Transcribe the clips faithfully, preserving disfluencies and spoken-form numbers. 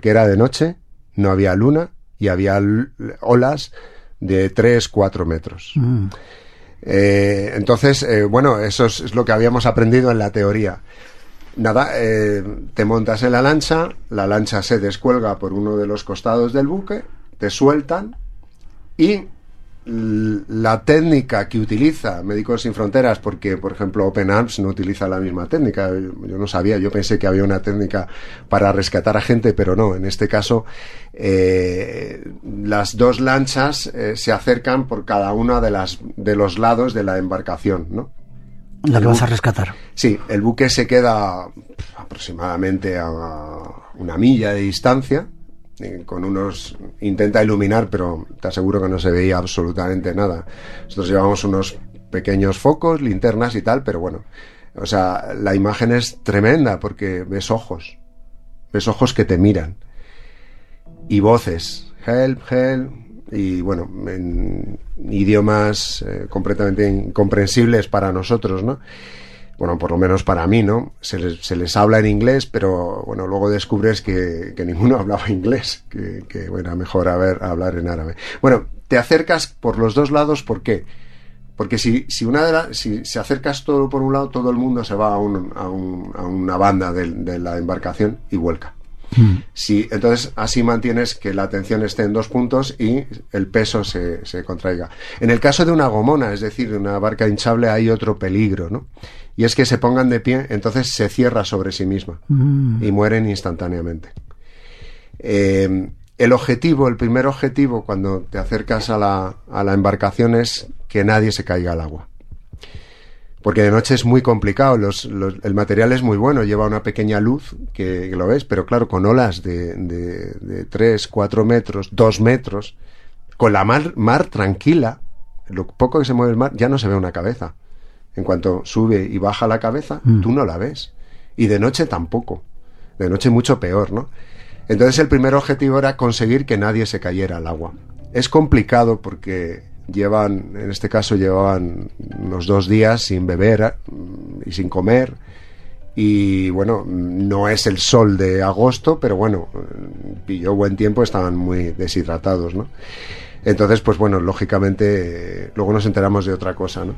porque era de noche, no había luna y había l- olas de tres, cuatro metros. Mm. Eh, entonces, eh, bueno, eso es, es lo que habíamos aprendido en la teoría. Nada, eh, te montas en la lancha, la lancha se descuelga por uno de los costados del buque, te sueltan y l- la técnica que utiliza Médicos Sin Fronteras, porque por ejemplo Open Arms no utiliza la misma técnica, yo, yo no sabía, yo pensé que había una técnica para rescatar a gente, pero no, en este caso eh, las dos lanchas eh, se acercan por cada una de las de los lados de la embarcación, ¿no? La que vas a rescatar. Sí, el buque se queda aproximadamente a una milla de distancia, eh, con unos... Intenta iluminar, pero te aseguro que no se veía absolutamente nada. Nosotros llevamos unos pequeños focos, linternas y tal, pero bueno, o sea, la imagen es tremenda porque ves ojos, ves ojos que te miran y voces, help, help, y bueno, en idiomas eh, completamente incomprensibles para nosotros, ¿no? Bueno, por lo menos para mí, ¿no? Se les, se les habla en inglés, pero bueno, luego descubres que, que ninguno hablaba inglés, que, que bueno, era mejor haber, hablar en árabe. Bueno, te acercas por los dos lados, ¿por qué? Porque si, si una de las, si se acercas todo por un lado, todo el mundo se va a, un, a, un, a una banda de, de la embarcación y vuelca. Mm. Si, entonces así mantienes que la atención esté en dos puntos y el peso se, se contraiga. En el caso de una gomona, es decir, de una barca hinchable, hay otro peligro, ¿no? Y es que se pongan de pie, entonces se cierra sobre sí misma mm. y mueren instantáneamente. Eh, el objetivo, el primer objetivo cuando te acercas a la, a la embarcación es que nadie se caiga al agua. Porque de noche es muy complicado, los, los, el material es muy bueno, lleva una pequeña luz que, que lo ves, pero claro, con olas de, de, de tres, cuatro metros, dos metros, con la mar, mar tranquila, lo poco que se mueve el mar, ya no se ve una cabeza. En cuanto sube y baja la cabeza, mm. tú no la ves. Y de noche tampoco. De noche mucho peor, ¿no? Entonces el primer objetivo era conseguir que nadie se cayera al agua. Es complicado porque... llevan, en este caso llevaban unos dos días sin beber y sin comer y bueno, no es el sol de agosto, pero bueno, pilló buen tiempo, estaban muy deshidratados, ¿no? Entonces, pues bueno, lógicamente luego nos enteramos de otra cosa, ¿no?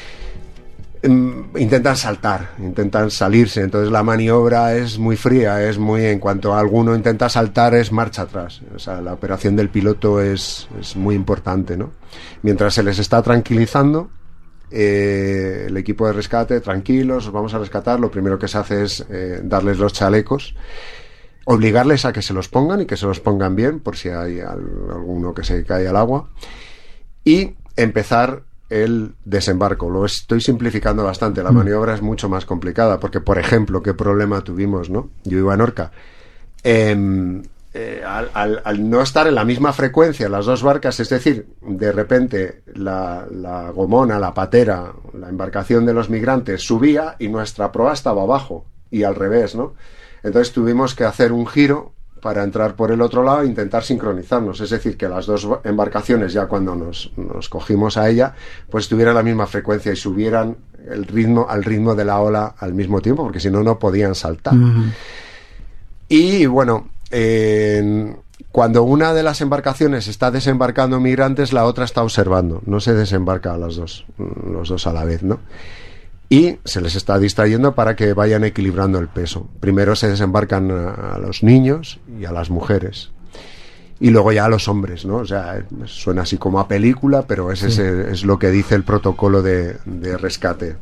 Intentan saltar, intentan salirse, entonces la maniobra es muy fría, es muy, en cuanto a alguno intenta saltar es marcha atrás, o sea, la operación del piloto es, es muy importante, ¿no? Mientras se les está tranquilizando, eh, el equipo de rescate, tranquilos, os vamos a rescatar, lo primero que se hace es eh, darles los chalecos, obligarles a que se los pongan y que se los pongan bien, por si hay alguno que se cae al agua, y empezar el desembarco. Lo estoy simplificando bastante, la maniobra es mucho más complicada, porque, por ejemplo, ¿qué problema tuvimos, no? Yo iba en Orca. Eh, eh, al, al, al no estar en la misma frecuencia las dos barcas, es decir, de repente la, la gomona, la patera, la embarcación de los migrantes subía y nuestra proa estaba abajo, y al revés, ¿no? Entonces tuvimos que hacer un giro para entrar por el otro lado e intentar sincronizarnos, es decir, que las dos embarcaciones ya cuando nos, nos cogimos a ella, pues tuvieran la misma frecuencia y subieran el ritmo al ritmo de la ola al mismo tiempo, porque si no, no podían saltar. Uh-huh. Y bueno, eh, cuando una de las embarcaciones está desembarcando migrantes, la otra está observando, no se desembarca a las dos, los dos a la vez, ¿no? Y se les está distrayendo para que vayan equilibrando el peso. Primero se desembarcan a, a los niños y a las mujeres. Y luego ya a los hombres, ¿no? O sea, suena así como a película, pero ese sí. es, es lo que dice el protocolo de, de rescate.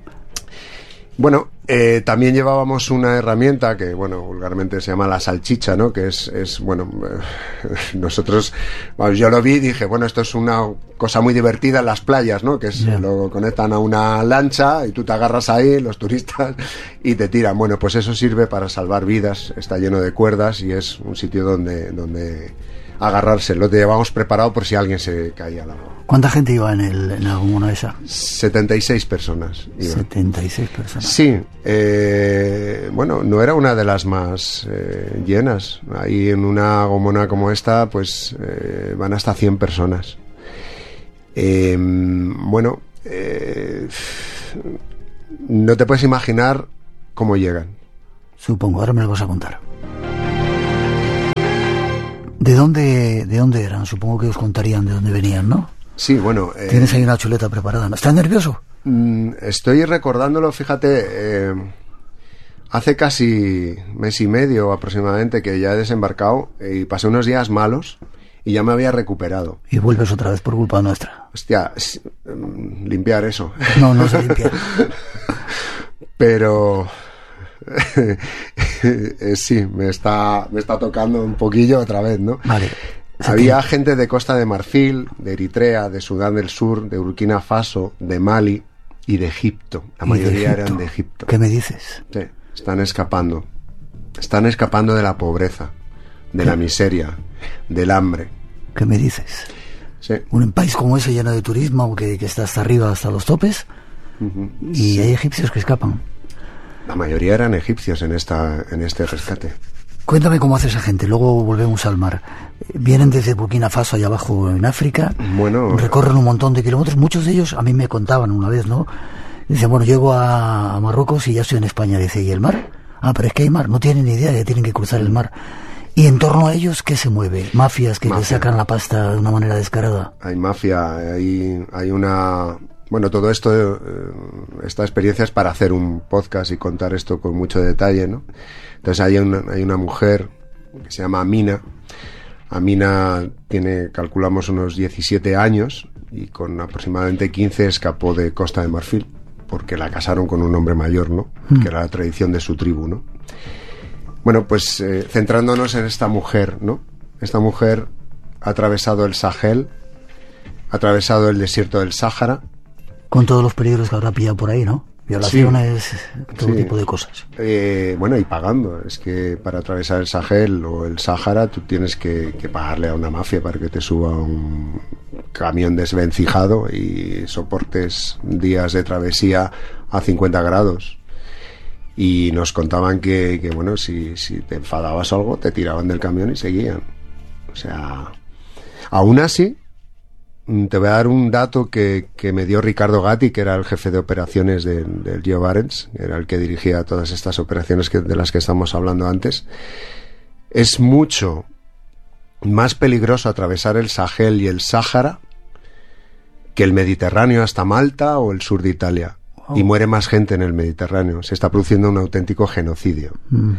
Bueno, eh, también llevábamos una herramienta que, bueno, vulgarmente se llama la salchicha, ¿no? Que es, es bueno, eh, nosotros, bueno, yo lo vi y dije, bueno, esto es una cosa muy divertida en las playas, ¿no? Que es, yeah. lo conectan a una lancha y tú te agarras ahí, los turistas, y te tiran. Bueno, pues eso sirve para salvar vidas, está lleno de cuerdas y es un sitio donde, donde agarrarse. Lo llevamos preparado por si alguien se caía al agua. ¿Cuánta gente iba en el en alguna de esas? setenta y seis personas. Iban. setenta y seis personas. Sí, eh, bueno, no era una de las más eh, llenas. Ahí en una gomona como esta, pues eh, van hasta cien personas. Eh, bueno, eh, no te puedes imaginar cómo llegan. Supongo, ahora me lo vas a contar. ¿De dónde, de dónde eran? Supongo que os contarían de dónde venían, ¿no? Sí, bueno... Eh, Tienes ahí una chuleta preparada, ¿no? ¿Estás nervioso? Mm, estoy recordándolo, fíjate, eh, hace casi mes y medio aproximadamente que ya he desembarcado y pasé unos días malos y ya me había recuperado. Y vuelves otra vez por culpa nuestra. Hostia, s- mm, limpiar eso. No, no se limpia. Pero... eh, sí, me está, me está tocando un poquillo otra vez, ¿no? Vale. Había gente de Costa de Marfil, de Eritrea, de Sudán del Sur, de Burkina Faso, de Mali y de Egipto. La Y de mayoría Egipto. eran de Egipto. ¿Qué me dices? Sí, están escapando. Están escapando de la pobreza, de la miseria, del hambre. ¿Qué me dices? Sí. Un país como ese lleno de turismo que, que está hasta arriba, hasta los topes, Ujú. y hay egipcios que escapan. La mayoría eran egipcios en esta, en este rescate. Cuéntame cómo hace esa gente, luego volvemos al mar. Vienen desde Burkina Faso allá abajo en África, Bueno, recorren un montón de kilómetros, muchos de ellos a mí me contaban una vez, ¿no? Dicen, bueno, llego a, a Marruecos y ya estoy en España. Dice, ¿y el mar? Ah, pero es que hay mar, no tienen ni idea, ya tienen que cruzar el mar. Y en torno a ellos, ¿qué se mueve? Mafias que Mafia. le sacan la pasta de una manera descarada. hay mafia, hay, hay una... Bueno, todo esto, eh, esta experiencia es para hacer un podcast y contar esto con mucho detalle, ¿no? Entonces hay una, hay una mujer que se llama Amina. Amina tiene, calculamos, unos diecisiete años y con aproximadamente quince escapó de Costa de Marfil porque la casaron con un hombre mayor, ¿no? Mm. Que era la tradición de su tribu, ¿no? Bueno, pues eh, centrándonos en esta mujer, ¿no? Esta mujer ha atravesado el Sahel, ha atravesado el desierto del Sáhara. Con todos los peligros que habrá pillado por ahí, ¿no? Violaciones, todo Sí. tipo de cosas. Eh, bueno, y pagando. Es que para atravesar el Sahel o el Sáhara tú tienes que, que pagarle a una mafia para que te suba un camión desvencijado y soportes días de travesía a cincuenta grados. Y nos contaban que, que bueno, si, si te enfadabas o algo, te tiraban del camión y seguían. O sea, aún así, te voy a dar un dato que, que me dio Ricardo Gatti, que era el jefe de operaciones de- del Geo Barents, era el que dirigía todas estas operaciones que, de las que estamos hablando antes. Es mucho más peligroso atravesar el Sahel y el Sáhara que el Mediterráneo hasta Malta o el sur de Italia. Wow. Y muere más gente en el Mediterráneo. Se está produciendo un auténtico genocidio. Ujú.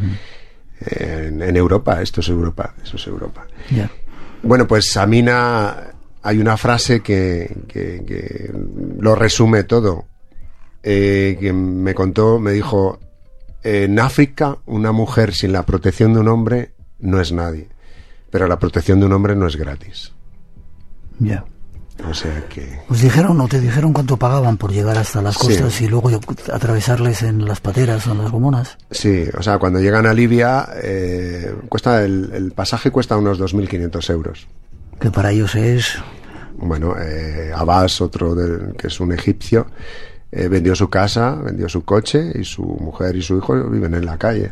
En, en Europa, esto es Europa, eso es Europa. Ya. Bueno, pues Amina, hay una frase que, que, que lo resume todo. Eh, que me contó, me dijo, en África una mujer sin la protección de un hombre no es nadie, pero la protección de un hombre no es gratis. Ya. O sea que... ¿Os dijeron o te dijeron cuánto pagaban por llegar hasta las Sí. costas y luego atravesarles en las pateras o en las gomonas? Sí, o sea, cuando llegan a Libia, eh, cuesta el, el pasaje cuesta unos dos mil quinientos euros. Que para ellos es... Bueno, eh, Abbas, otro del- que es un egipcio, eh, vendió su casa, vendió su coche y su mujer y su hijo viven en la calle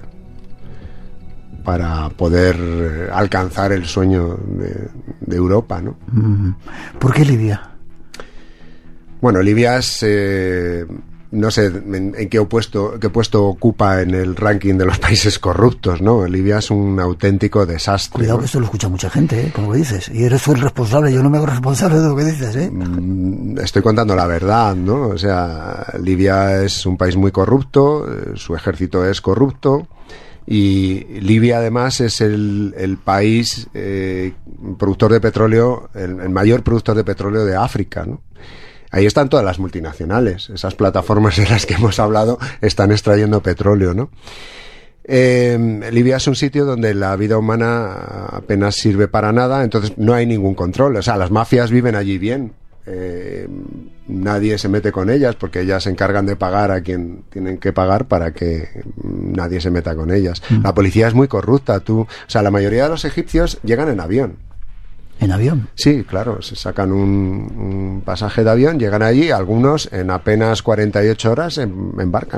para poder eh, alcanzar el sueño de, de Europa, ¿no? Ujú. ¿Por qué Libia? Bueno, Libia es, eh, no sé en, en qué, puesto, qué puesto ocupa en el ranking de los países corruptos, ¿no? Libia es un auténtico desastre. Cuidado ¿no? que esto lo escucha mucha gente, ¿eh? Como dices. Y eres tú el responsable, yo no me hago responsable de lo que dices, ¿eh? Mm, Estoy contando la verdad, ¿no? O sea, Libia es un país muy corrupto, eh, su ejército es corrupto y Libia además es el, el país eh, productor de petróleo, el, el mayor productor de petróleo de África, ¿no? Ahí están todas las multinacionales, esas plataformas de las que hemos hablado están extrayendo petróleo, ¿no? Eh, Libia es un sitio donde la vida humana apenas sirve para nada, entonces no hay ningún control. O sea, las mafias viven allí bien. Eh, nadie se mete con ellas porque ellas se encargan de pagar a quien tienen que pagar para que nadie se meta con ellas. Mm. La policía es muy corrupta. Tú, o sea, la mayoría de los egipcios llegan en avión. En avión. Sí, claro, se sacan un, un pasaje de avión, llegan allí, algunos en apenas cuarenta y ocho horas em, embarcan.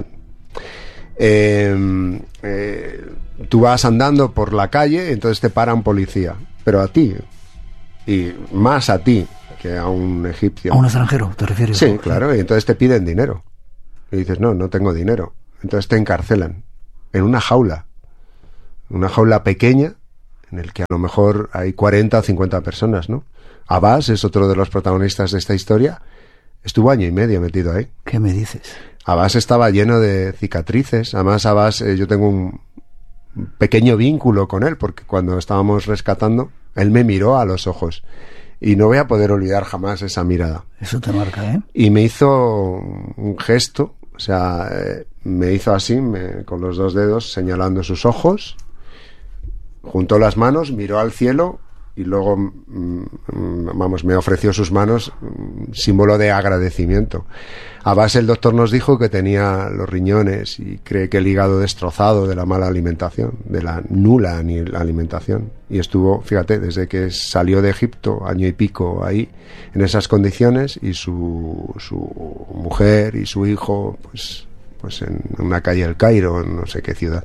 Eh, eh, tú vas andando por la calle, entonces te para un policía, pero a ti, y más a ti que a un egipcio. ¿A un extranjero te refieres? Sí, claro, y entonces te piden dinero. Y dices, no, no tengo dinero. Entonces te encarcelan en una jaula, una jaula pequeña, en el que a lo mejor hay cuarenta o cincuenta personas, ¿no? Abbas es otro de los protagonistas de esta historia. Estuvo año y medio metido ahí. ¿Qué me dices? Abbas estaba lleno de cicatrices. Además, Abbas, eh, yo tengo un pequeño vínculo con él, porque cuando estábamos rescatando, él me miró a los ojos. Y no voy a poder olvidar jamás esa mirada. Eso te marca, ¿eh? Y me hizo un gesto, o sea, eh, me hizo así, me, con los dos dedos, señalando sus ojos, juntó las manos, miró al cielo y luego, mm, vamos, me ofreció sus manos, mm, símbolo de agradecimiento. A base el doctor nos dijo que tenía los riñones y cree que el hígado destrozado de la mala alimentación, de la nula alimentación. Y estuvo, fíjate, desde que salió de Egipto, año y pico ahí, en esas condiciones, y su, su mujer y su hijo, pues, pues en una calle del Cairo, en no sé qué ciudad.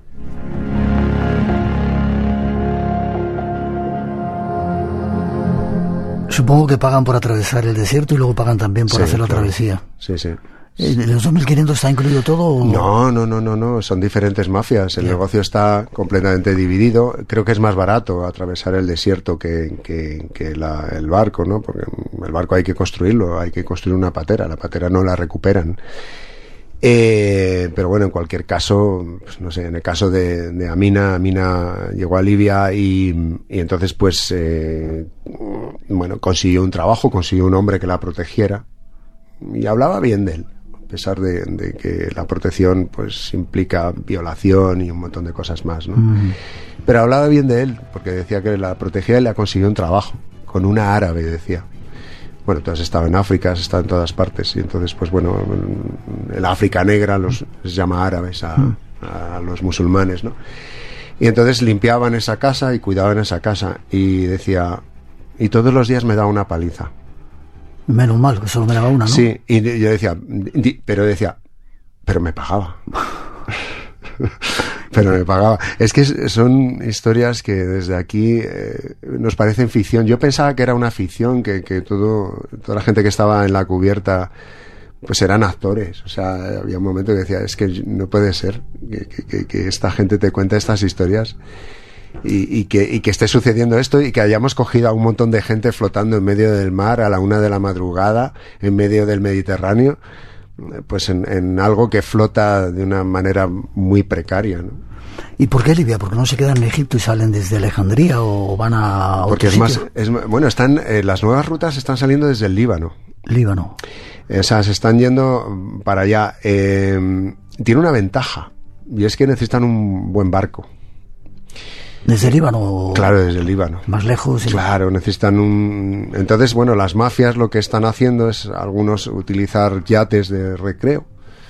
Supongo que pagan por atravesar el desierto y luego pagan también por Sí, hacer la claro. travesía. Sí, sí. ¿De los dos mil quinientos está incluido todo? O... No, no, no, no, no, son diferentes mafias. El Ya. negocio está completamente dividido. Creo que es más barato atravesar el desierto que, que, que la, el barco, ¿no? Porque el barco hay que construirlo, hay que construir una patera. La patera no la recuperan. Eh, pero bueno, en cualquier caso, pues no sé, en el caso de, de Amina, Amina llegó a Libia y, y entonces pues, eh, bueno, consiguió un trabajo, consiguió un hombre que la protegiera y hablaba bien de él, a pesar de, de que la protección pues implica violación y un montón de cosas más, ¿no? Mm. Pero hablaba bien de él, porque decía que la protegía y le consiguió un trabajo, con una árabe, decía. Bueno, tú has estado en África, has estado en todas partes, y entonces, pues bueno, en la África negra los les llama árabes a, a los musulmanes, ¿no? Y entonces limpiaban esa casa y cuidaban esa casa, y decía, y todos los días me daba una paliza. Menos mal, que solo me daba una, ¿no? Sí, y yo decía, pero decía, pero me pagaba. Pero me pagaba. Es que son historias que desde aquí eh, nos parecen ficción. Yo pensaba que era una ficción, que, que todo, toda la gente que estaba en la cubierta pues eran actores. O sea, había un momento que decía, es que no puede ser que, que, que esta gente te cuente estas historias y, y, que, y que esté sucediendo esto y que hayamos cogido a un montón de gente flotando en medio del mar a la una de la madrugada, en medio del Mediterráneo, pues en, en algo que flota de una manera muy precaria, ¿no? ¿Y por qué Libia? ¿Porque no se quedan en Egipto y salen desde Alejandría o van a Porque otro es sitio? más, es, bueno, están eh, las nuevas rutas están saliendo desde el Líbano. Líbano. O sea, se están yendo para allá. Eh, tiene una ventaja, y es que necesitan un buen barco. ¿Desde el Líbano? Claro, desde el Líbano. Más lejos. Claro, necesitan un... Entonces, bueno, las mafias lo que están haciendo es algunos utilizar yates de recreo.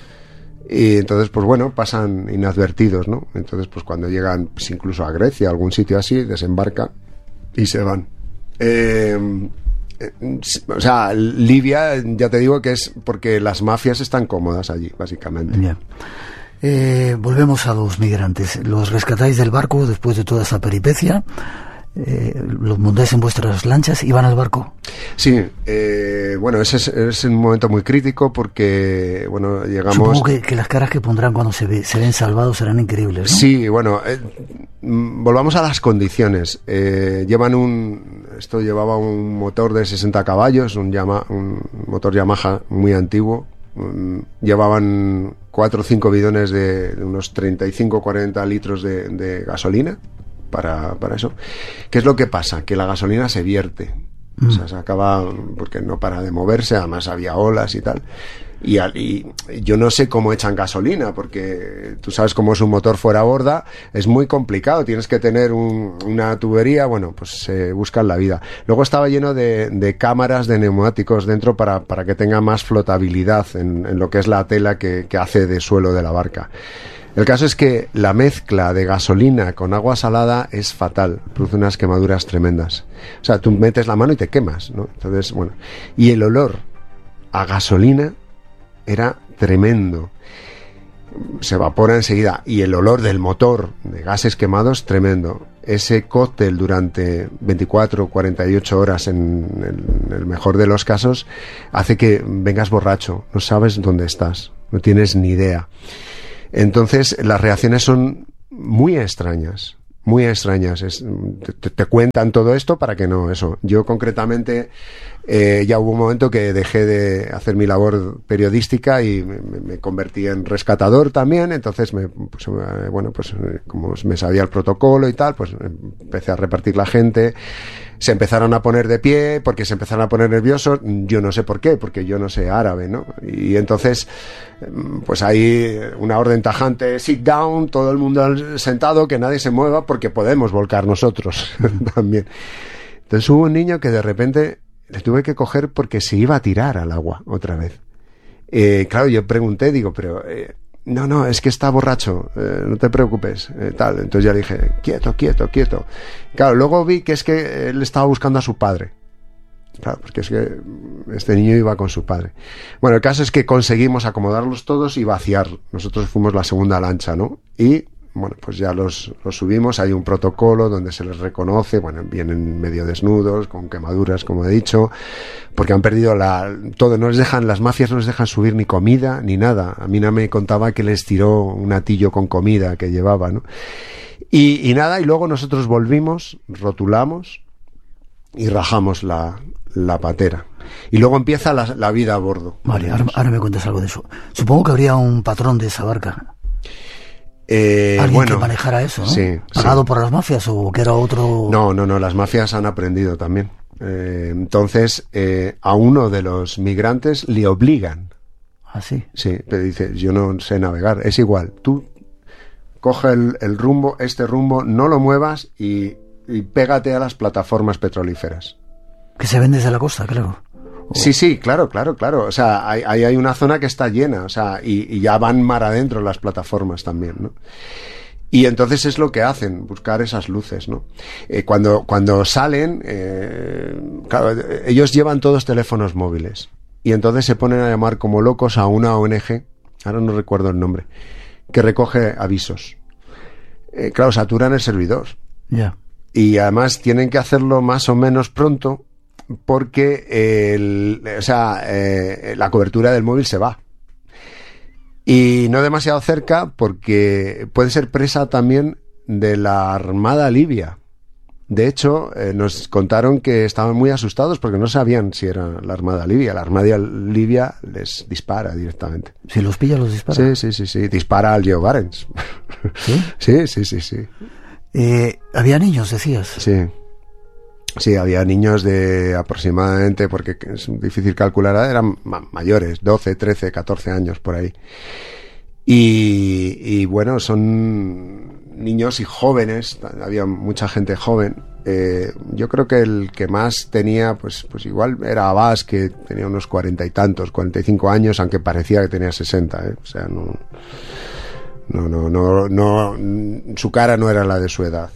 Y entonces, pues bueno, pasan inadvertidos, ¿no? Entonces, pues cuando llegan, pues incluso a Grecia, a algún sitio así, desembarcan y se van. Eh, eh, o sea, Libia, ya te digo que es porque las mafias están cómodas allí, básicamente. Yeah. Eh, volvemos a los migrantes. Los rescatáis del barco después de toda esa peripecia. Eh, los montáis en vuestras lanchas y van al barco. Sí, eh, bueno, ese es, es un momento muy crítico porque, bueno, llegamos... Supongo que, que las caras que pondrán cuando se, ve, se ven salvados serán increíbles, ¿no? Sí, bueno, eh, volvamos a las condiciones. Eh, llevan un... Esto llevaba un motor de sesenta caballos, un, Yama, un motor Yamaha muy antiguo. Um, llevaban cuatro o cinco bidones de, de unos treinta y cinco a cuarenta litros de, de gasolina para, para eso. ¿Qué es lo que pasa? Que la gasolina se vierte, mm. o sea, se acaba porque no para de moverse, además había olas y tal, y, y yo no sé cómo echan gasolina, porque tú sabes cómo es un motor fuera borda, es muy complicado, tienes que tener un, una tubería, bueno, pues se eh, buscan la vida. Luego estaba lleno de, de cámaras de neumáticos dentro para, para que tenga más flotabilidad en, en lo que es la tela que, que hace de suelo de la barca. El caso es que la mezcla de gasolina con agua salada es fatal, produce unas quemaduras tremendas. O sea, tú metes la mano y te quemas, ¿no? Entonces, bueno, y el olor a gasolina era tremendo. Se evapora enseguida, y el olor del motor de gases quemados tremendo. Ese cóctel durante veinticuatro, cuarenta y ocho horas en el, en el mejor de los casos hace que vengas borracho, no sabes dónde estás, no tienes ni idea. Entonces las reacciones son muy extrañas. muy extrañas. Es, te, te cuentan todo esto para que no, eso. Yo concretamente eh, ya hubo un momento que dejé de hacer mi labor periodística y me, me convertí en rescatador también, entonces me, pues, eh, bueno, pues como me sabía el protocolo y tal, pues empecé a repartir la gente. Se empezaron a poner de pie porque se empezaron a poner nerviosos, yo no sé por qué, porque yo no sé árabe, ¿no? Y entonces, pues hay una orden tajante, sit down, todo el mundo sentado, que nadie se mueva porque podemos volcar nosotros también. Entonces hubo un niño que de repente le tuve que coger porque se iba a tirar al agua otra vez. Eh, claro, yo pregunté, digo, pero... Eh, no, no, es que está borracho, eh, no te preocupes, eh, tal. Entonces ya le dije, quieto, quieto, quieto. Claro, luego vi que es que él estaba buscando a su padre. Claro, porque es que este niño iba con su padre. Bueno, el caso es que conseguimos acomodarlos todos y vaciar. Nosotros fuimos la segunda lancha, ¿no? Y, bueno, pues ya los, los subimos, hay un protocolo donde se les reconoce, bueno, vienen medio desnudos, con quemaduras, como he dicho, porque han perdido la, todo, no les dejan, las mafias no les dejan subir ni comida, ni nada. A mí no me contaba que les tiró un atillo con comida que llevaba, ¿no? Y, y nada, y luego nosotros volvimos, rotulamos y rajamos la, la patera. Y luego empieza la, la vida a bordo. Vale, ahora, ahora me cuentas algo de eso. Supongo que habría un patrón de esa barca. Eh, Alguien bueno, que manejara eso, ¿no? Sí, ¿Pagado sí. por las mafias o que era otro...? No, no, no, las mafias han aprendido también. Eh, entonces, eh, a uno de los migrantes le obligan. ¿Ah, sí? Sí, te dice, yo no sé navegar, es igual, tú coge el, el rumbo, este rumbo, no lo muevas y, y pégate a las plataformas petrolíferas. Que se ven desde la costa, claro. O... Sí, sí, claro, claro, claro. O sea, ahí hay, hay una zona que está llena, o sea, y, y ya van mar adentro las plataformas también, ¿no? Y entonces es lo que hacen, buscar esas luces, ¿no? Eh, cuando, cuando salen, eh, claro, ellos llevan todos teléfonos móviles. Y entonces se ponen a llamar como locos a una O N G, ahora no recuerdo el nombre, que recoge avisos. Eh, claro, saturan el servidor. Ya. Yeah. Y además tienen que hacerlo más o menos pronto porque el, o sea, eh, la cobertura del móvil se va. Y no demasiado cerca porque puede ser presa también de la Armada Libia. De hecho, eh, nos contaron que estaban muy asustados porque no sabían si era la Armada Libia. La Armada Libia les dispara directamente. Si los pilla, los dispara. Sí, sí, sí, sí. Dispara al Joe Barents. ¿Sí? Sí, sí, sí, sí. Eh, ¿Había niños, decías? Sí. Sí, había niños de aproximadamente, porque es difícil calcular, eran ma- mayores, doce, trece, catorce años por ahí. Y, y bueno, son niños y jóvenes, había mucha gente joven. Eh, yo creo que el que más tenía, pues, pues igual era Abbas, que tenía unos cuarenta y tantos, cuarenta y cinco años, aunque parecía que tenía sesenta, ¿eh? O sea, no, no, no, no, no, su cara no era la de su edad.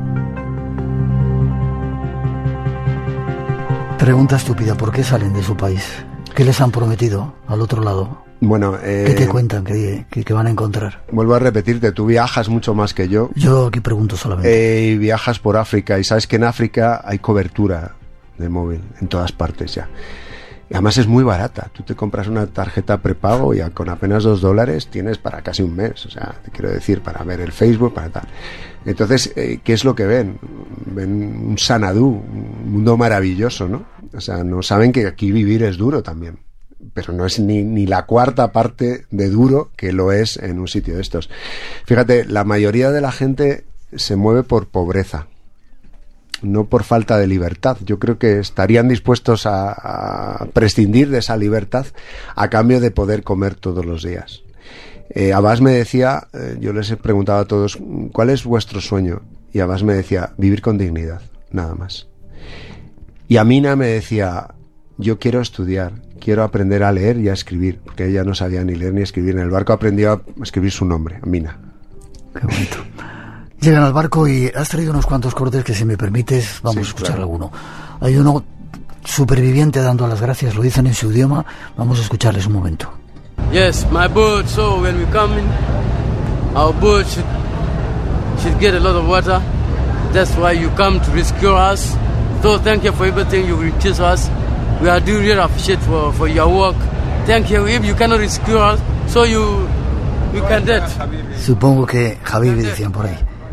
Pregunta estúpida, ¿por qué salen de su país? ¿Qué les han prometido al otro lado? Bueno, eh, ¿Qué te cuentan que, que, que van a encontrar? Vuelvo a repetirte, tú viajas mucho más que yo. Yo aquí pregunto solamente. Eh, y viajas por África y sabes que en África hay cobertura de móvil en todas partes ya. Y además es muy barata. Tú te compras una tarjeta prepago y a, con apenas dos dólares tienes para casi un mes. O sea, te quiero decir, para ver el Facebook, para tal. Entonces, eh, ¿qué es lo que ven? Ven un Sanadú, un mundo maravilloso, ¿no? O sea, no saben que aquí vivir es duro también. Pero no es ni, ni la cuarta parte de duro que lo es en un sitio de estos. Fíjate, la mayoría de la gente se mueve por pobreza, no por falta de libertad. Yo creo que estarían dispuestos a, a prescindir de esa libertad a cambio de poder comer todos los días. Eh, Abbas me decía, eh, yo les he preguntado a todos, ¿cuál es vuestro sueño? Y Abbas me decía, vivir con dignidad, nada más. Y Amina me decía, yo quiero estudiar, quiero aprender a leer y a escribir, porque ella no sabía ni leer ni escribir. En el barco aprendió a escribir su nombre, Amina. Qué bonito. Llegan al barco y has traído unos cuantos cortes que, si me permites, vamos sí, a escuchar claro. alguno. Hay uno superviviente dando las gracias, lo dicen en su idioma, vamos a escucharles un momento. Yes, my boat, so when we come in, our boat should, should get a lot of water. That's why you come to rescue us. So thank you for everything you rescue us. We are doing really appreciate for, for your work. Thank you. If you cannot rescue us, so you, you can dead. Supongo que Habibi decían por ahí.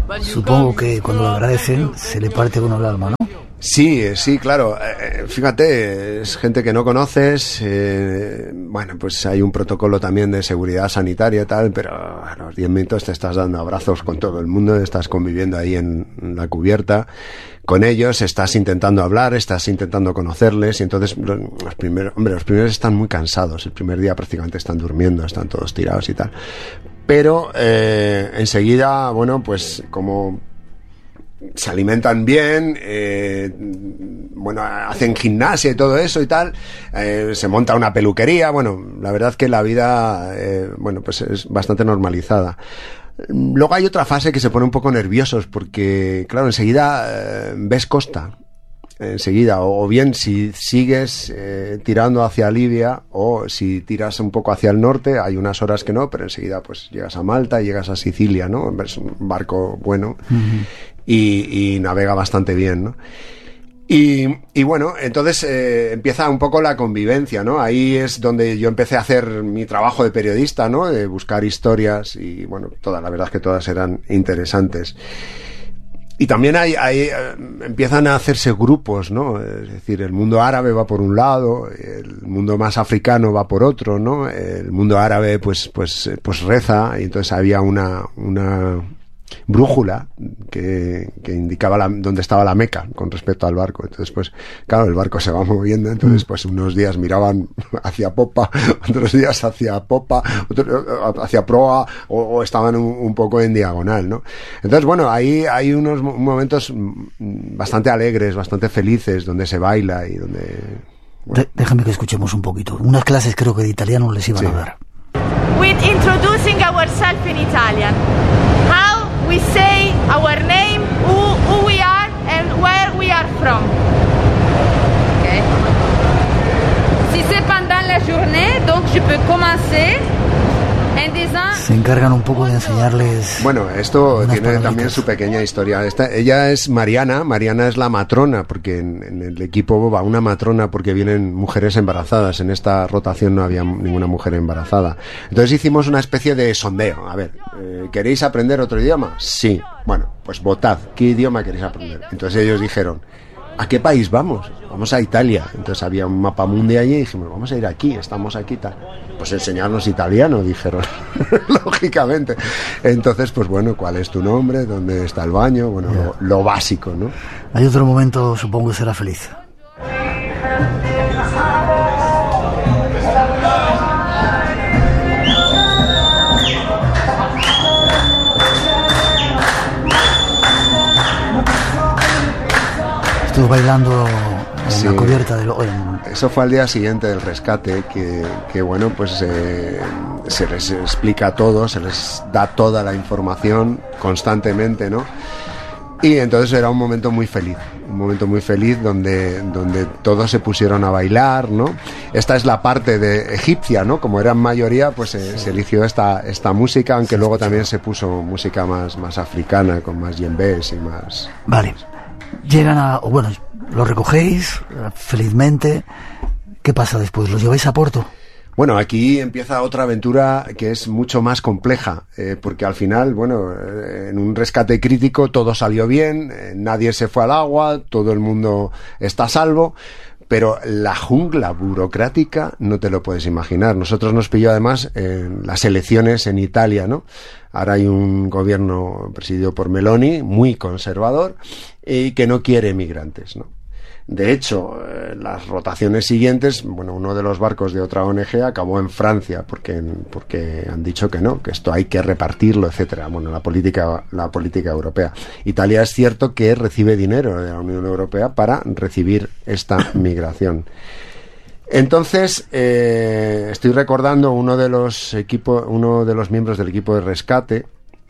Supongo que cuando lo agradecen se le parte uno el alma, ¿no? Sí, sí, claro. Eh, fíjate, es gente que no conoces. Eh, bueno, pues hay un protocolo también de seguridad sanitaria y tal, pero a los diez minutos te estás dando abrazos con todo el mundo, estás conviviendo ahí en, en la cubierta con ellos, estás intentando hablar, estás intentando conocerles, y entonces los, los primeros, hombre, los primeros están muy cansados. El primer día prácticamente están durmiendo, están todos tirados y tal. Pero eh, enseguida, bueno, pues como se alimentan bien, eh, bueno, hacen gimnasia y todo eso y tal, eh, se monta una peluquería, bueno, la verdad que la vida, eh, bueno, pues es bastante normalizada. Luego hay otra fase que se pone un poco nerviosos porque, claro, enseguida eh, ves costa, enseguida, o, o bien si sigues eh, tirando hacia Libia o si tiras un poco hacia el norte, hay unas horas que no, pero enseguida pues llegas a Malta, llegas a Sicilia, ¿no? Es un barco bueno. Uh-huh. Y, y navega bastante bien, ¿no? Y, y bueno, entonces eh, empieza un poco la convivencia, ¿no? Ahí es donde yo empecé a hacer mi trabajo de periodista, ¿no? De buscar historias y, bueno, todas, la verdad es que todas eran interesantes. Y también hay, hay eh, empiezan a hacerse grupos, ¿no? Es decir, el mundo árabe va por un lado, el mundo más africano va por otro, ¿no? El mundo árabe, pues, pues, pues reza, y entonces había una, una brújula que, que indicaba la, dónde estaba la Meca con respecto al barco. Entonces, pues, claro, el barco se va moviendo, entonces, pues, unos días miraban hacia popa, otros días hacia popa, otros hacia proa, o, o estaban un, un poco en diagonal, ¿no? Entonces, bueno, ahí hay unos momentos bastante alegres, bastante felices, donde se baila y donde... Bueno. De, déjame que escuchemos un poquito. Unas clases creo que de italiano les iban sí. a dar. With introducing ourselves in Italian. How we say our name, who, who we are and where we are from. Okay. Si c'est pendant la journée, donc je peux commencer en disant... Se encargan un poco de enseñarles... Bueno, esto tiene palabritas. También su pequeña historia. Esta, ella es Mariana, Mariana es la matrona, porque en, en el equipo va una matrona porque vienen mujeres embarazadas. En esta rotación no había ninguna mujer embarazada. Entonces hicimos una especie de sondeo. A ver, eh, ¿queréis aprender otro idioma? Sí. Bueno, pues votad. ¿Qué idioma queréis aprender? Entonces ellos dijeron, ¿a qué país vamos? Vamos a Italia. Entonces había un mapa mundi allí y dijimos, vamos a ir aquí, estamos aquí tal. Pues enseñarnos italiano, dijeron, lógicamente. Entonces, pues bueno, ¿cuál es tu nombre? ¿Dónde está el baño? Bueno, lo, lo básico, ¿no? Hay otro momento, supongo que será feliz. Estuve bailando en sí, la cubierta del... En... Eso fue al día siguiente del rescate, que, que bueno, pues eh, se les explica todo, se les da toda la información constantemente, ¿no? Y entonces era un momento muy feliz, un momento muy feliz donde, donde todos se pusieron a bailar, ¿no? Esta es la parte de egipcia, ¿no? Como eran mayoría, pues eh, sí. se eligió esta, esta música, aunque sí, luego sí. también se puso música más, más africana, con más yembés y más... Vale. Llegan a... o bueno, lo recogéis felizmente. ¿Qué pasa después? ¿Los lleváis a puerto? Bueno, aquí empieza otra aventura que es mucho más compleja, eh, porque al final, bueno, eh, en un rescate crítico todo salió bien, eh, nadie se fue al agua, todo el mundo está a salvo, pero la jungla burocrática no te lo puedes imaginar. Nosotros nos pilló además en las elecciones en Italia, ¿no? Ahora hay un gobierno presidido por Meloni, muy conservador, y que no quiere migrantes, ¿no? De hecho, eh, las rotaciones siguientes, bueno, uno de los barcos de otra O N G acabó en Francia porque, porque han dicho que no, que esto hay que repartirlo, etcétera. Bueno, la política, la política europea. Italia es cierto que recibe dinero de la Unión Europea para recibir esta migración. Entonces, eh, estoy recordando uno de los equipos, uno de los miembros del equipo de rescate,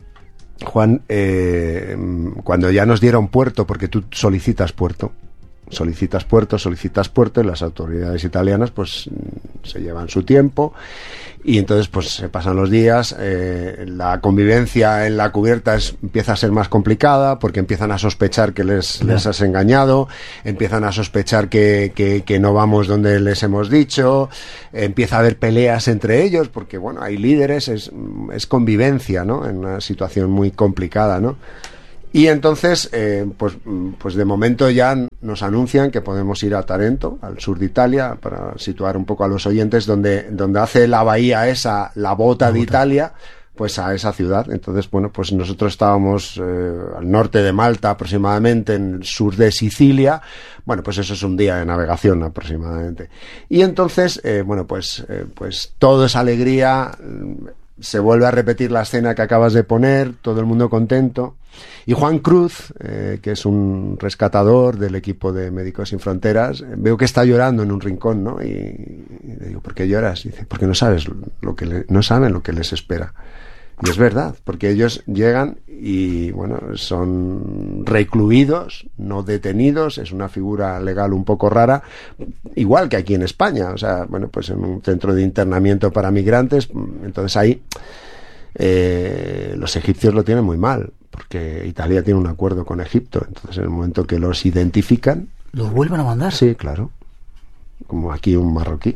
Juan, eh, cuando ya nos dieron puerto, porque tú solicitas puerto. solicitas puerto, solicitas puerto y las autoridades italianas pues se llevan su tiempo y entonces pues se pasan los días, eh, la convivencia en la cubierta es, empieza a ser más complicada porque empiezan a sospechar que les, les has engañado, empiezan a sospechar que, que, que no vamos donde les hemos dicho, empieza a haber peleas entre ellos porque bueno, hay líderes, es, es convivencia, ¿no? En una situación muy complicada, ¿no? Y entonces, eh, pues, pues de momento ya nos anuncian que podemos ir a Tarento, al sur de Italia, para situar un poco a los oyentes, donde, donde hace la bahía esa, la bota la de bota. Italia, pues a esa ciudad. Entonces, bueno, pues nosotros estábamos eh, al norte de Malta aproximadamente, en el sur de Sicilia. Bueno, pues eso es un día de navegación aproximadamente. Y entonces, eh, bueno, pues, eh, pues todo es alegría. Se vuelve a repetir la escena que acabas de poner, todo el mundo contento. Y Juan Cruz, eh, que es un rescatador del equipo de Médicos Sin Fronteras, eh, veo que está llorando en un rincón, ¿no? Y, y le digo, ¿por qué lloras? Y dice, porque no sabes lo que le, no saben lo que les espera. Y es verdad, porque ellos llegan y, bueno, son recluidos, no detenidos, es una figura legal un poco rara, igual que aquí en España, o sea, bueno, pues en un centro de internamiento para migrantes. Entonces ahí eh, los egipcios lo tienen muy mal, porque Italia tiene un acuerdo con Egipto, entonces en el momento que los identifican... ¿Los vuelven a mandar? Sí, claro, como aquí un marroquí.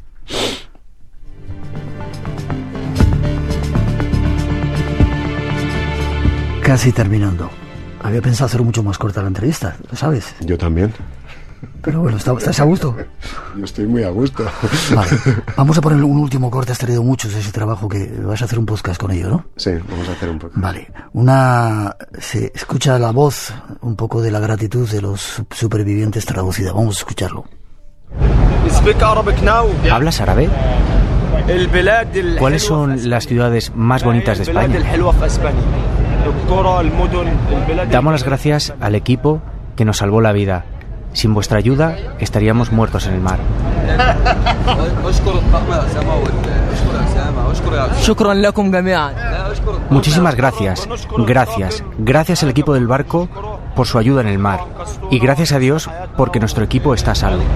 Casi terminando. Había pensado hacer mucho más corta la entrevista, ¿lo sabes? Yo también. Pero bueno, ¿estás a gusto? Yo estoy muy a gusto. Vale, vamos a poner un último corte. Has traído muchos de ese trabajo que vas a hacer un podcast con ello, ¿no? Sí, vamos a hacer un podcast. Vale, una... se escucha la voz un poco de la gratitud de los supervivientes traducida. Vamos a escucharlo. ¿Hablas árabe? ¿Cuáles son las ciudades más bonitas de España? Damos las gracias al equipo que nos salvó la vida. Sin vuestra ayuda estaríamos muertos en el mar. Muchísimas gracias, gracias, gracias al equipo del barco por su ayuda en el mar. Y gracias a Dios porque nuestro equipo está a salvo.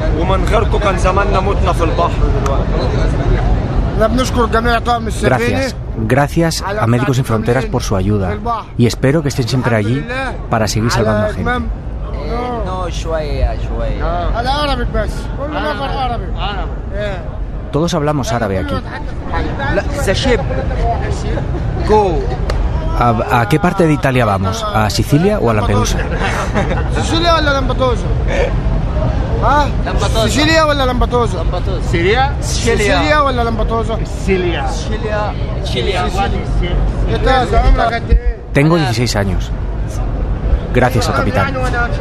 Gracias, gracias a Médicos Sin Fronteras por su ayuda. Y espero que estén siempre allí para seguir salvando a gente. Todos hablamos árabe aquí. ¿A, ¿A qué parte de Italia vamos? ¿A Sicilia o a Lampedusa? ¿Sicilia o Lampedusa? ¿Ah? ¿Sicilia o Lampedusa? ¿Siria? ¿Sicilia o Lampedusa? Sicilia. Sicilia. Tengo dieciséis años. Gracias al capitán.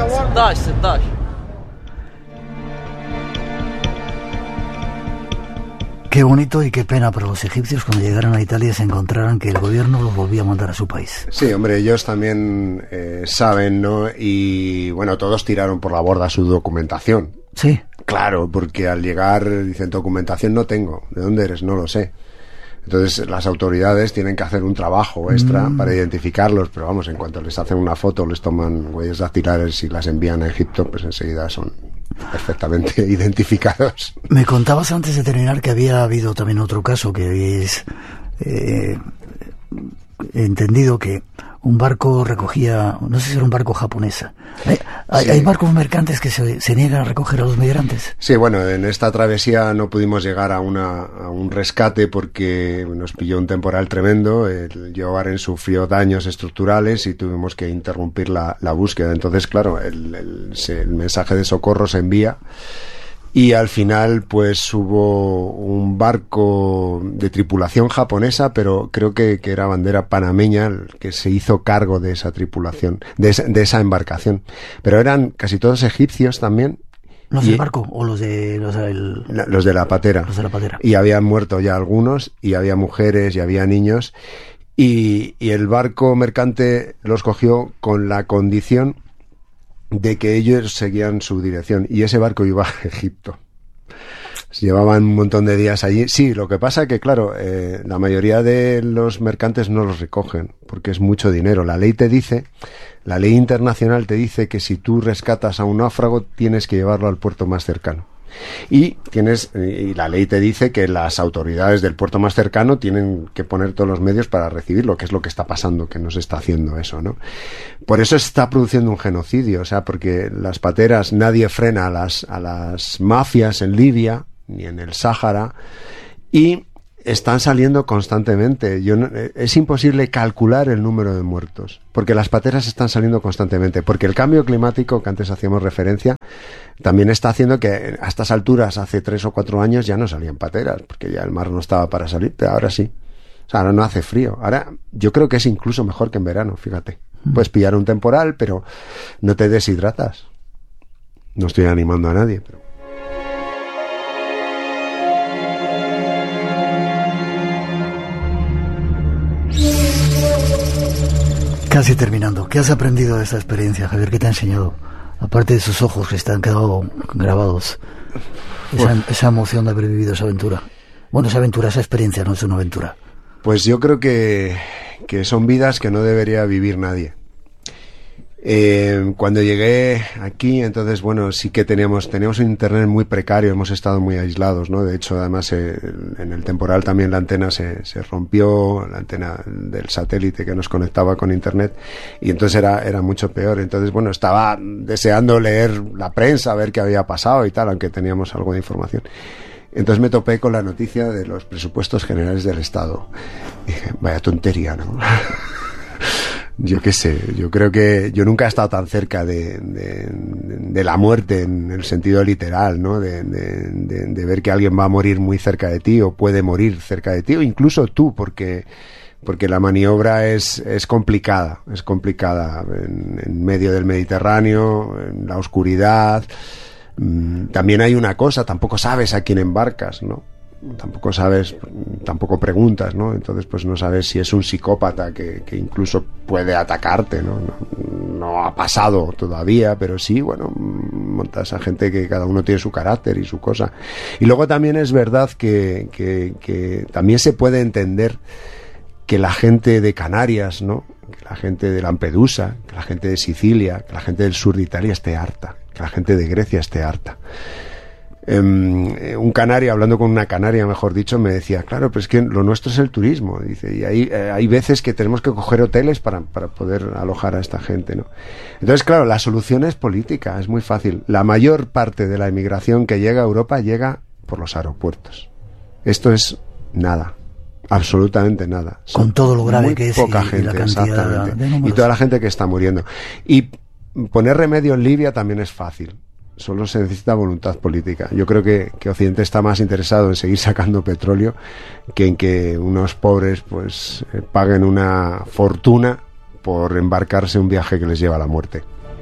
Qué bonito y qué pena para los egipcios cuando llegaran a Italia y se encontraran que el gobierno los volvía a mandar a su país. Sí, hombre, ellos también eh, saben, ¿no? Y bueno, todos tiraron por la borda su documentación. Sí. Claro, porque al llegar dicen, documentación no tengo. ¿De dónde eres? No lo sé. Entonces las autoridades tienen que hacer un trabajo extra mm. para identificarlos, pero vamos, en cuanto les hacen una foto, les toman huellas dactilares y las envían a Egipto, pues enseguida son perfectamente identificados. Me contabas antes de terminar que había habido también otro caso que habéis eh, entendido que un barco recogía, no sé si era un barco japonesa. ¿Hay, hay, sí. ¿Hay barcos mercantes que se, se niegan a recoger a los migrantes? Sí, bueno, en esta travesía no pudimos llegar a, una, a un rescate porque nos pilló un temporal tremendo. El Yogaren sufrió daños estructurales y tuvimos que interrumpir la, la búsqueda. Entonces, claro, el, el, el mensaje de socorro se envía. Y al final, pues hubo un barco de tripulación japonesa, pero creo que, que era bandera panameña, el que se hizo cargo de esa tripulación, de esa, de esa embarcación. Pero eran casi todos egipcios también. ¿Los del barco o los de los, el... la, los de la patera? Los de la patera. Y habían muerto ya algunos, y había mujeres, y había niños. Y, y el barco mercante los cogió con la condición de que ellos seguían su dirección y ese barco iba a Egipto. Llevaban un montón de días allí. Sí, lo que pasa que, claro, eh, la mayoría de los mercantes no los recogen porque es mucho dinero. La ley te dice, la ley internacional te dice que si tú rescatas a un náufrago tienes que llevarlo al puerto más cercano. Y tienes y la ley te dice que las autoridades del puerto más cercano tienen que poner todos los medios para recibirlo, que es lo que está pasando, que no se está haciendo eso, ¿no? Por eso se está produciendo un genocidio, o sea, porque las pateras, nadie frena a las, a las mafias en Libia, ni en el Sáhara, y están saliendo constantemente. Yo no, es imposible calcular el número de muertos, porque las pateras están saliendo constantemente, porque el cambio climático que antes hacíamos referencia también está haciendo que a estas alturas, hace tres o cuatro años, ya no salían pateras, porque ya el mar no estaba para salir, pero ahora sí. O sea, ahora no hace frío. Ahora yo creo que es incluso mejor que en verano, fíjate. Puedes pillar un temporal, pero no te deshidratas. No estoy animando a nadie, pero... Casi terminando, ¿qué has aprendido de esta experiencia, Javier? ¿Qué te ha enseñado? Aparte de sus ojos que están quedado grabados, esa, esa emoción de haber vivido esa aventura. Bueno, esa aventura, esa experiencia no es una aventura. Pues yo creo que, que son vidas que no debería vivir nadie. Eh, cuando llegué aquí, entonces, bueno, sí que teníamos, teníamos un internet muy precario, hemos estado muy aislados, ¿no? De hecho, además, eh, en el temporal también la antena se, se rompió, la antena del satélite que nos conectaba con internet, y entonces era, era mucho peor. Entonces, bueno, estaba deseando leer la prensa, ver qué había pasado y tal, aunque teníamos algo de información. Entonces me topé con la noticia de los presupuestos generales del Estado. Y dije, vaya tontería, ¿no? Yo qué sé, yo creo que yo nunca he estado tan cerca de, de, de la muerte en el sentido literal, ¿no? De, de, de, de ver que alguien va a morir muy cerca de ti o puede morir cerca de ti, o incluso tú, porque, porque la maniobra es, es complicada, es complicada en, en medio del Mediterráneo, en la oscuridad. También hay una cosa, tampoco sabes a quién embarcas, ¿no? Tampoco sabes, tampoco preguntas, ¿no? Entonces pues no sabes si es un psicópata que, que incluso puede atacarte, ¿no? No, no ha pasado todavía, pero sí, bueno, montas a gente que cada uno tiene su carácter y su cosa. Y luego también es verdad que, que, que también se puede entender que la gente de Canarias, ¿no? Que la gente de Lampedusa, que la gente de Sicilia, que la gente del sur de Italia esté harta, que la gente de Grecia esté harta. Um, un canario, hablando con una canaria, mejor dicho, me decía, claro, pero es que lo nuestro es el turismo, dice, y hay, eh, hay veces que tenemos que coger hoteles para, para poder alojar a esta gente, ¿no? Entonces, claro, la solución es política, es muy fácil. La mayor parte de la inmigración que llega a Europa llega por los aeropuertos. Esto es nada, absolutamente nada. Con Son todo lo grave muy que es poca y, gente, y la cantidad exactamente, de números. y toda la gente que está muriendo. Y poner remedio en Libia también es fácil. Solo se necesita voluntad política. Yo creo que, que Occidente está más interesado en seguir sacando petróleo que en que unos pobres pues eh, paguen una fortuna por embarcarse un viaje que les lleva a la muerte.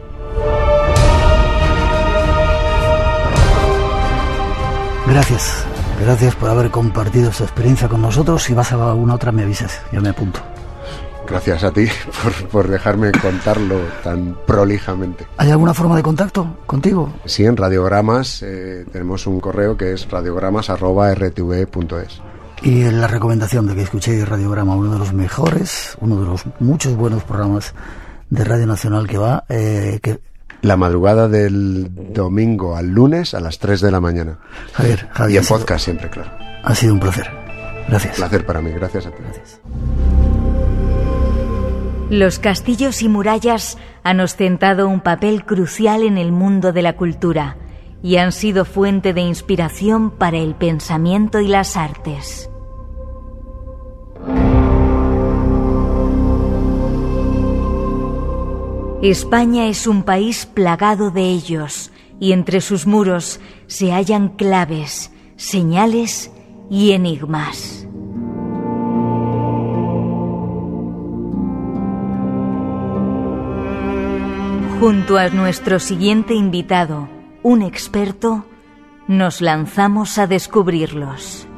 Gracias, gracias por haber compartido esta experiencia con nosotros. Si vas a alguna otra me avisas, yo me apunto. Gracias a ti por, por dejarme contarlo tan prolijamente. ¿Hay alguna forma de contacto contigo? Sí, en Radiogramas eh, tenemos un correo que es radiogramas arroba r t v punto es. Y en la recomendación de que escuchéis Radiograma, uno de los mejores, uno de los muchos buenos programas de Radio Nacional que va... Eh, que... La madrugada del domingo al lunes a las tres de la mañana. Javier, Javier. Y en podcast sido, siempre, claro. Ha sido un placer. Gracias. Un placer para mí, gracias a ti. Gracias. Los castillos y murallas han ostentado un papel crucial en el mundo de la cultura y han sido fuente de inspiración para el pensamiento y las artes. España es un país plagado de ellos y entre sus muros se hallan claves, señales y enigmas. Junto a nuestro siguiente invitado, un experto, nos lanzamos a descubrirlos.